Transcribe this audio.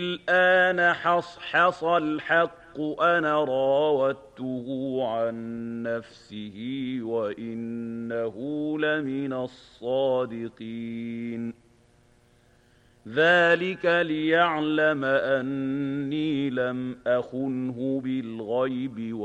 الآن حصحص الحق أنا راودته عن نفسه وإنه لمن الصادقين ذلك ليعلم أني لم أخنه بالغيب